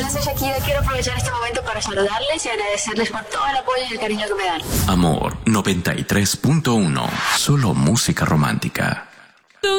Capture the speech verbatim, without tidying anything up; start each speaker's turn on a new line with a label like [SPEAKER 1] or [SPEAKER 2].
[SPEAKER 1] Hola, soy Shakira. Quiero aprovechar este momento para saludarles y agradecerles por todo el apoyo y el cariño que me dan.
[SPEAKER 2] Amor noventa y tres punto uno. Solo música romántica.